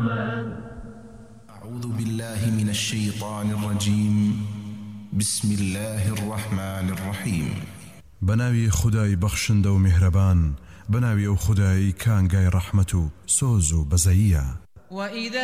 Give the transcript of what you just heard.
أعوذ بالله من الشيطان الرجيم. بسم الله الرحمن الرحيم. بناوي خداي بخشند و مهربان، بناوي او خداي كانغاي رحمتو سوزو بزايا. وإذا